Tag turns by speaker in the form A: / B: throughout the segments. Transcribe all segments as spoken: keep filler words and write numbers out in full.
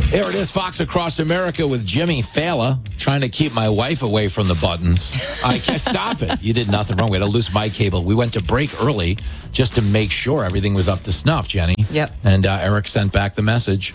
A: There it is, Fox Across America with Jimmy Fallon, trying to keep my wife away from the buttons. I can't stop it. You did nothing wrong. We had a loose mic cable. We went to break early just to make sure everything was up to snuff, Jenny.
B: Yep.
A: And uh, Eric sent back the message.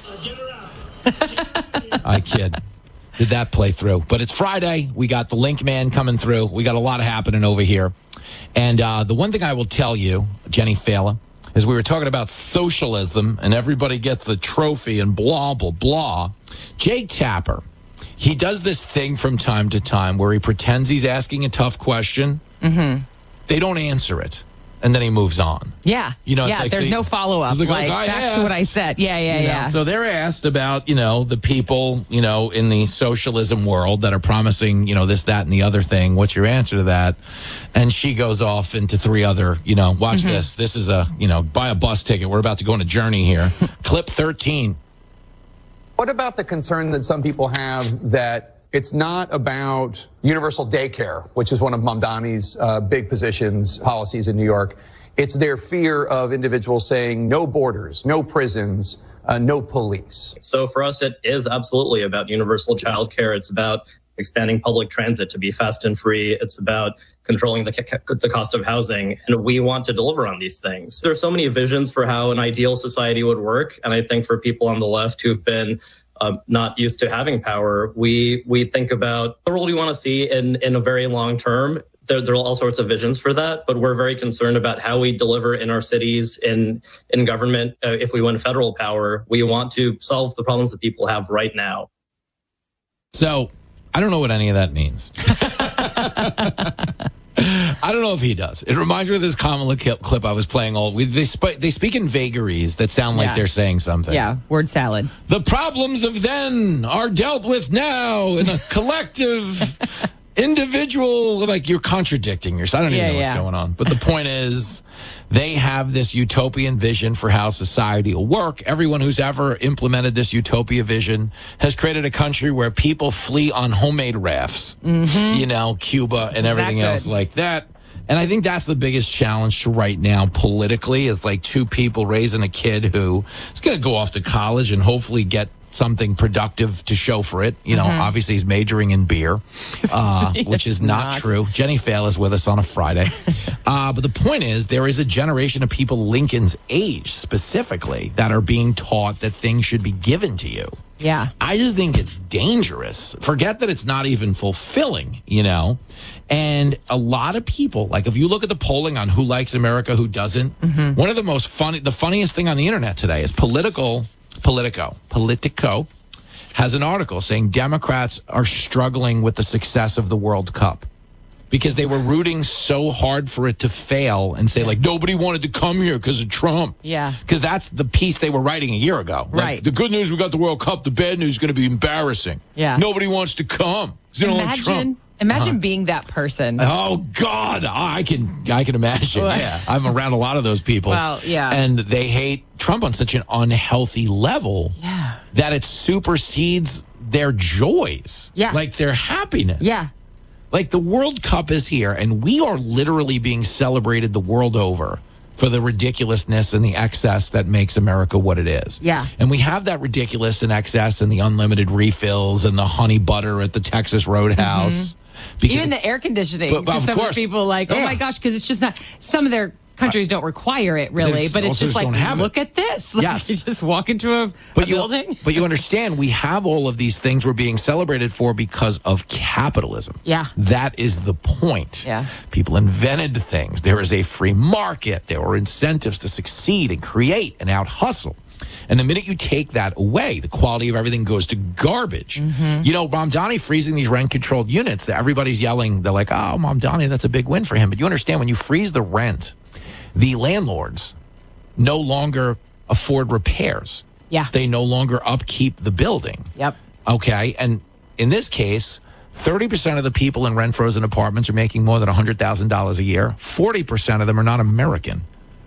A: I kid. Did that play through? But it's Friday. We got the Link Man coming through. We got a lot happening over here. And uh, the one thing I will tell you, Jenny Fallon, is we were talking about socialism and everybody gets the trophy and blah, blah, blah. Jake Tapper, he does this thing from time to time where he pretends he's asking a tough question. Mm-hmm. They don't answer it. And then he moves on.
B: Yeah.
A: You know, it's
B: yeah,
A: like,
B: there's
A: so
B: no follow-up.
A: like,
B: Like,
A: like,
B: back
A: asked,
B: to what I said. Yeah, yeah,
A: you know,
B: yeah.
A: So they're asked about, you know, the people, you know, in the socialism world that are promising, you know, this, that, and the other thing. What's your answer to that? And she goes off into three other, you know, watch mm-hmm. this. This is a, you know, buy a bus ticket. We're about to go on a journey here. Clip thirteen.
C: What about the concern that some people have that it's not about universal daycare, which is one of Mamdani's uh, big positions, policies in New York. It's their fear of individuals saying no borders, no prisons, uh, no police.
D: So for us, it is absolutely about universal child care. It's about expanding public transit to be fast and free. It's about controlling the, the cost of housing. And we want to deliver on these things. There are so many visions for how an ideal society would work. And I think for people on the left who've been Uh, not used to having power, we we think about the world we want to see in, in a very long term. There, there are all sorts of visions for that, but we're very concerned about how we deliver in our cities, in, in government. Uh, if we win federal power, we want to solve the problems that people have right now.
A: So I don't know what any of that means. I don't know if he does. It reminds me of this Kamala clip I was playing. All we, they, sp- they speak in vagaries that sound like
B: yeah.
A: they're saying something.
B: Yeah, word salad.
A: The problems of then are dealt with now in a collective, individual. Like, you're contradicting yourself. I don't even
B: yeah,
A: know what's
B: yeah.
A: going on. But the point is, they have this utopian vision for how society will work. Everyone who's ever implemented this utopia vision has created a country where people flee on homemade rafts, mm-hmm. you know, Cuba and everything else like that. And I think that's the biggest challenge to right now politically is like two people raising a kid who is going to go off to college and hopefully get something productive to show for it. You know, mm-hmm. obviously he's majoring in beer, uh, which is not, not true. Jenny Fallon is with us on a Friday. uh, but the point is, there is a generation of people Lincoln's age specifically that are being taught that things should be given to you.
B: Yeah.
A: I just think it's dangerous. Forget that it's not even fulfilling, you know? And a lot of people, like if you look at the polling on who likes America, who doesn't, mm-hmm. one of the most funny, the funniest thing on the internet today is political Politico. Politico has an article saying Democrats are struggling with the success of the World Cup because they were rooting so hard for it to fail and say, like, nobody wanted to come here because of Trump.
B: Yeah.
A: Because that's the piece they were writing a year ago. Like,
B: right.
A: the good news, we got the World Cup. The bad news is going to be embarrassing.
B: Yeah.
A: Nobody wants to come. They don't like Trump.
B: Imagine
A: uh,
B: being that person.
A: Oh God, I can I can imagine. Yeah, I'm around a lot of those people.
B: Well, yeah,
A: and they hate Trump on such an unhealthy level.
B: Yeah.
A: That it supersedes their joys.
B: Yeah,
A: like their happiness.
B: Yeah,
A: like the World Cup is here, and we are literally being celebrated the world over for the ridiculousness and the excess that makes America what it is.
B: Yeah.
A: And we have that ridiculous and excess and the unlimited refills and the honey butter at the Texas Roadhouse.
B: Mm-hmm. Because Even the air conditioning.
A: But, but
B: to some
A: course,
B: people like, oh, yeah. my gosh, because it's just not, some of their countries don't require it, really. But it's just like, look at this. Like,
A: yes.
B: You just walk into a,
A: but
B: a
A: you,
B: building.
A: But you understand, we have all of these things we're being celebrated for because of capitalism.
B: Yeah.
A: That is the point.
B: Yeah.
A: People invented things. There is a free market. There are incentives to succeed and create and out-hustle. And the minute you take that away, the quality of everything goes to garbage. Mm-hmm. You know, Mamdani freezing these rent-controlled units, that everybody's yelling, they're like, oh, Mamdani, that's a big win for him. But you understand, when you freeze the rent, the landlords no longer afford repairs.
B: Yeah.
A: They no longer upkeep the building.
B: Yep.
A: Okay. And in this case, thirty percent of the people in rent-frozen apartments are making more than one hundred thousand dollars a year. forty percent of them are not American.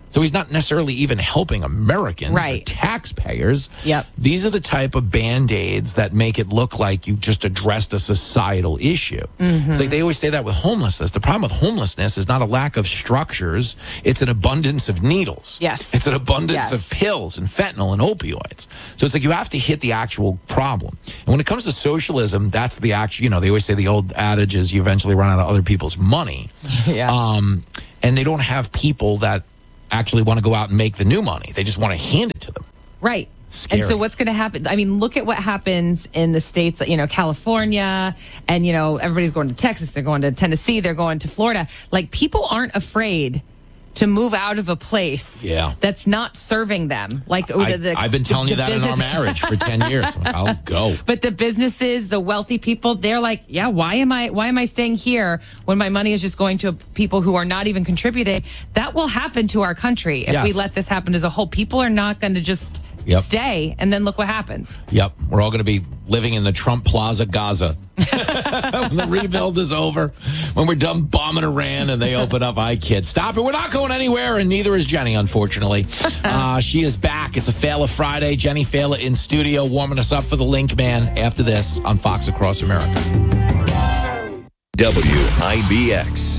A: So he's not necessarily even helping Americans,
B: right.
A: or taxpayers.
B: Yep.
A: These are the type of Band-Aids that make it look like you just addressed a societal issue. Mm-hmm. It's like they always say that with homelessness. The problem with homelessness is not a lack of structures. It's an abundance of needles.
B: Yes.
A: It's an abundance
B: yes.
A: of pills and fentanyl and opioids. So it's like you have to hit the actual problem. And when it comes to socialism, that's the actual, you know, they always say the old adage is you eventually run out of other people's money.
B: yeah.
A: Um, and they don't have people that actually want to go out and make the new money. They just want to hand it to them.
B: Right.
A: Scary.
B: And so what's going to happen? I mean, look at what happens in the states, you know, California, and, you know, everybody's going to Texas, they're going to Tennessee, they're going to Florida. Like, people aren't afraid to move out of a place
A: yeah.
B: that's not serving them. Like
A: I,
B: the, the,
A: I've been telling
B: the,
A: you that
B: business-
A: in our marriage for ten years. I'm like, I'll go.
B: But the businesses, the wealthy people, they're like, yeah, why am I why am I staying here when my money is just going to people who are not even contributing? That will happen to our country if
A: yes.
B: we let this happen as a whole. People are not going to just yep. stay, and then look what happens.
A: Yep. We're all going to be living in the Trump Plaza Gaza. When the rebuild is over, when we're done bombing Iran and they open up, I kid. Stop it. We're not going anywhere, and neither is Jenny, unfortunately. Uh, she is back. It's a Fela Friday. Jenny Fela in studio warming us up for the Link Man after this on Fox Across America.
E: W I B X.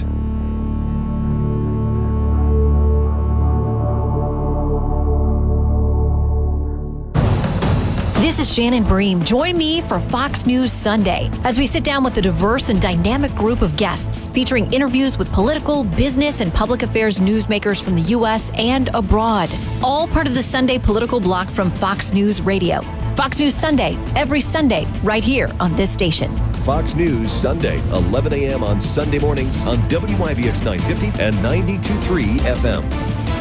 F: This is Shannon Bream. Join me for Fox News Sunday as we sit down with a diverse and dynamic group of guests featuring interviews with political, business, and public affairs newsmakers from the U S and abroad. All part of the Sunday political block from Fox News Radio. Fox News Sunday, every Sunday, right here on this station.
E: Fox News Sunday, eleven a.m. on Sunday mornings on W I B X nine fifty and ninety-two point three F M.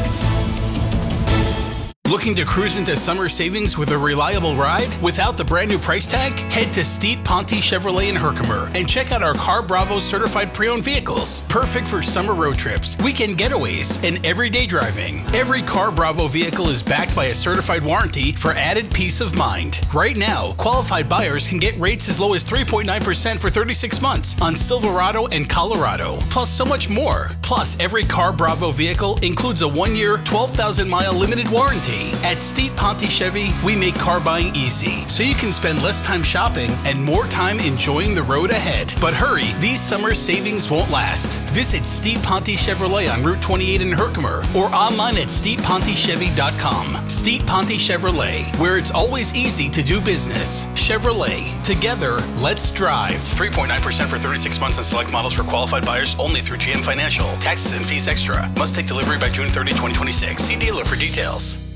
G: Looking to cruise into summer savings with a reliable ride without the brand new price tag? Head to Steet Ponte Chevrolet in Herkimer and check out our Car Bravo certified pre-owned vehicles. Perfect for summer road trips, weekend getaways, and everyday driving. Every Car Bravo vehicle is backed by a certified warranty for added peace of mind. Right now, qualified buyers can get rates as low as three point nine percent for thirty-six months on Silverado and Colorado, plus so much more. Plus, every Car Bravo vehicle includes a one-year, twelve thousand mile limited warranty. At Steet Ponte Chevy, we make car buying easy, so you can spend less time shopping and more time enjoying the road ahead. But hurry, these summer savings won't last. Visit Steet Ponte Chevrolet on Route twenty-eight in Herkimer or online at steet ponte chevy dot com. Steet Ponte Chevrolet, where it's always easy to do business. Chevrolet, together, let's drive. three point nine percent for thirty-six months on select models for qualified buyers only through G M Financial. Taxes and fees extra. Must take delivery by June thirtieth, twenty twenty-six. See dealer for details.